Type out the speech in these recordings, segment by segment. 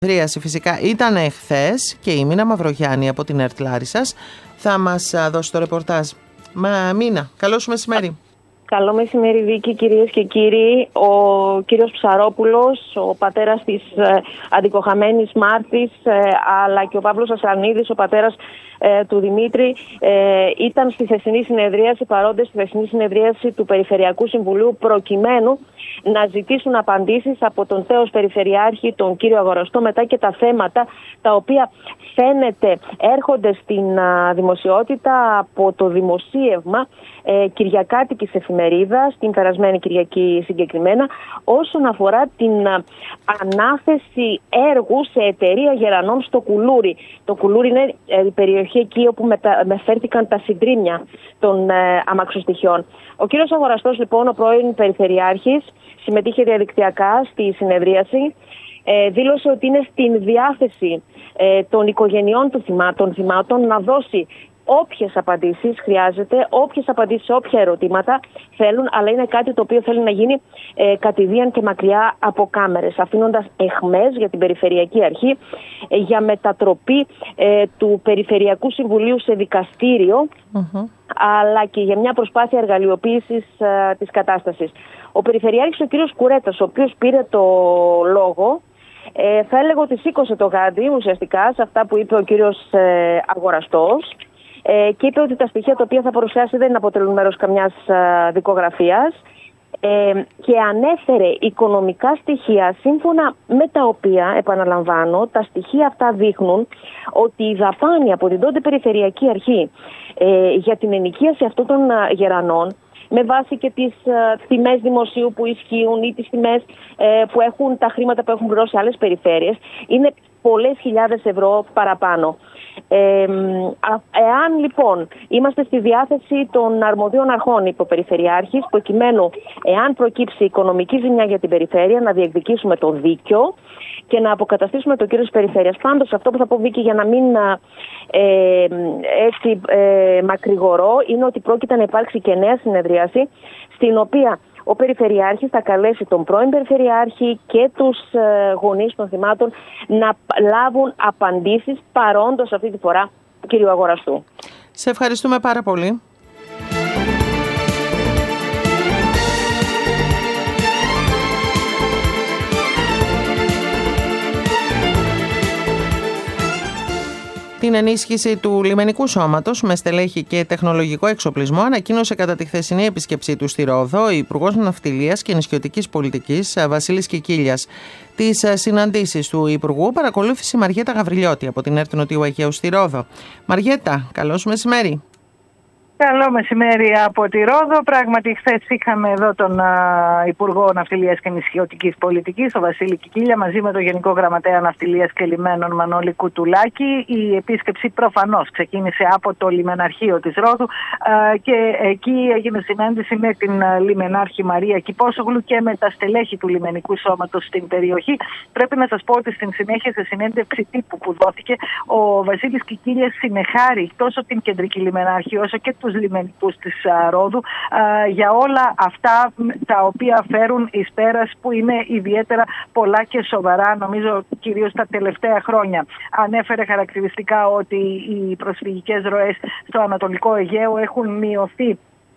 Φυσικά ήταν χθες και η Μίνα Μαυρογιάννη από την ΕΡΤ Λάρισσας θα μας δώσει το ρεπορτάζ. Μίνα, καλό σου μεσημέρι. Καλό μεσημέρι, Βίκη, κυρίες και κύριοι. Ο κύριος Ψαρόπουλος, ο πατέρας της αντικοχαμένης Μάρτης, αλλά και ο Παύλος Ασανίδης, ο πατέρας του Δημήτρη, ήταν στη χθεσινή συνεδρίαση, παρόντες στη χθεσινή συνεδρίαση του Περιφερειακού Συμβουλίου, προκειμένου να ζητήσουν απαντήσεις από τον Θέος Περιφερειάρχη, τον κύριο Αγοραστό, μετά και τα θέματα τα οποία φαίνεται έρχονται στην δημοσιότητα από το δημοσίευμα κυριακάτικης εφημερίδας, την περασμένη Κυριακή συγκεκριμένα, όσον αφορά την ανάθεση έργου σε εταιρεία γερανών στο Κουλούρι. Το Κουλούρι είναι η περιοχή εκεί όπου μεταφέρθηκαν τα συντρίμμια των αμαξοστοιχειών. Ο κύριος Αγοραστός, λοιπόν, ο πρώην Περιφερειάρχης, συμμετείχε διαδικτυακά στη συνεδρίαση. Δήλωσε ότι είναι στην διάθεση των οικογενειών των θυμάτων να δώσει όποιες απαντήσεις χρειάζεται, όποιες απαντήσεις, όποια ερωτήματα θέλουν, αλλά είναι κάτι το οποίο θέλει να γίνει κατηδίαν και μακριά από κάμερες, αφήνοντας εχμές για την Περιφερειακή Αρχή για μετατροπή του Περιφερειακού Συμβουλίου σε δικαστήριο, αλλά και για μια προσπάθεια εργαλειοποίησης της κατάστασης. Ο Περιφερειάρχης, ο κύριος Κουρέτας, ο οποίος πήρε το λόγο, θα έλεγα ότι σήκωσε το γάντι ουσιαστικά σε αυτά που είπε ο κύριος Αγοραστός, και είπε ότι τα στοιχεία τα οποία θα παρουσιάσει δεν αποτελούν μέρος καμιάς δικογραφίας, και ανέφερε οικονομικά στοιχεία σύμφωνα με τα οποία, επαναλαμβάνω, τα στοιχεία αυτά δείχνουν ότι η δαπάνη από την τότε Περιφερειακή Αρχή για την ενοικίαση αυτών των γερανών, με βάση και τις τιμές δημοσίου που ισχύουν ή τις τιμές που έχουν τα χρήματα που έχουν πληρώσει άλλες περιφέρειες, είναι πολλές χιλιάδες ευρώ παραπάνω. Εάν λοιπόν είμαστε στη διάθεση των αρμοδίων αρχών, είπε ο Περιφερειάρχης, προκειμένου, εάν προκύψει οικονομική ζημιά για την περιφέρεια, να διεκδικήσουμε το δίκαιο και να αποκαταστήσουμε το κύρος της περιφέρειας. Πάντως, αυτό που θα πω, Βίκη, για να μην μακρηγορώ, είναι ότι πρόκειται να υπάρξει και νέα συνεδρίαση, στην οποία ο Περιφερειάρχης θα καλέσει τον πρώην Περιφερειάρχη και τους γονείς των θυμάτων να λάβουν απαντήσεις, παρόντος αυτή τη φορά του κύριου Αγοραστού. Σε ευχαριστούμε πάρα πολύ. Την ενίσχυση του λιμενικού σώματος με στελέχη και τεχνολογικό εξοπλισμό ανακοίνωσε κατά τη χθεσινή επίσκεψή του στη Ρόδο ο Υπουργός Ναυτιλίας και Νησιωτικής Πολιτικής Βασίλης Κικίλιας. Τις συναντήσεις του Υπουργού παρακολούθησε η Μαριέτα Γαβριλιώτη από την ΕΡΤ Νοτιού Αιγαίου στη Ρόδο. Μαριέτα, καλό σου μεσημέρι. Καλό μεσημέρι από τη Ρόδο. Πράγματι, χθες είχαμε εδώ τον Υπουργό Ναυτιλίας και Νησιωτικής Πολιτικής, τον Βασίλη Κικίλια, μαζί με τον Γενικό Γραμματέα Ναυτιλίας και Λιμένων Μανώλη Κουτουλάκη. Η επίσκεψη προφανώς ξεκίνησε από το λιμεναρχείο της Ρόδου και εκεί έγινε συνάντηση με την λιμενάρχη Μαρία Κυπόσογλου και με τα στελέχη του λιμενικού σώματος στην περιοχή. Πρέπει να σας πω ότι στην συνέχεια, σε συνέντευξη τύπου που δόθηκε, ο Βασίλης Κικίλιας συνεχάρει τόσο την κεντρική λιμενάρχη όσο και τους λιμενικούς της Ρόδου για όλα αυτά τα οποία φέρουν εις πέρας, που είναι ιδιαίτερα πολλά και σοβαρά, νομίζω κυρίως τα τελευταία χρόνια. Ανέφερε χαρακτηριστικά ότι οι προσφυγικές ροές στο Ανατολικό Αιγαίο έχουν μειωθεί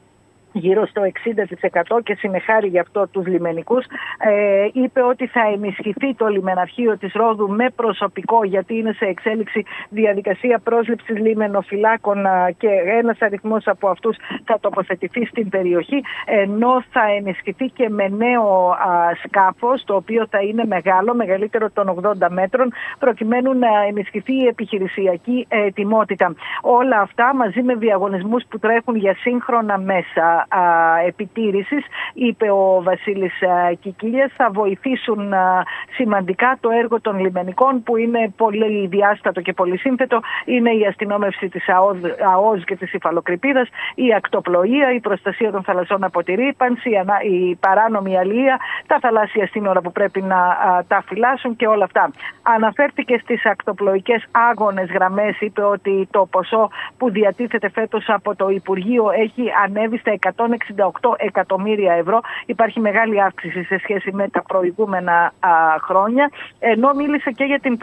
γύρω στο 60% και συνεχάρει γι' αυτό τους λιμενικούς. Είπε ότι θα ενισχυθεί το λιμεναρχείο της Ρόδου με προσωπικό, γιατί είναι σε εξέλιξη διαδικασία πρόσληψης λιμενοφυλάκων και ένας αριθμός από αυτούς θα τοποθετηθεί στην περιοχή, ενώ θα ενισχυθεί και με νέο σκάφος, το οποίο θα είναι μεγάλο, μεγαλύτερο των 80 μέτρων, προκειμένου να ενισχυθεί η επιχειρησιακή ετοιμότητα. Όλα αυτά μαζί με διαγωνισμούς που τρέχουν για σύγχρονα μέσα επιτήρησης, είπε ο Βασίλης Κικίλιας, θα βοηθήσουν σημαντικά το έργο των λιμενικών, που είναι πολύ διάστατο και πολύ σύνθετο. Είναι η αστυνόμευση της ΑΟΣ και της υφαλοκρηπίδας, η ακτοπλοεία, η προστασία των θαλασσών από τη ρύπανση, η παράνομη αλεία, τα θαλάσσια σύνορα που πρέπει να τα φυλάσσουν και όλα αυτά. Αναφέρθηκε στις ακτοπλοϊκές άγονες γραμμές, είπε ότι το ποσό που διατίθεται φέτος από το Υπουργείο έχει ανέβει στα 168 εκατομμύρια ευρώ. Υπάρχει μεγάλη αύξηση σε σχέση με τα προηγούμενα χρόνια. Ενώ μίλησε και για την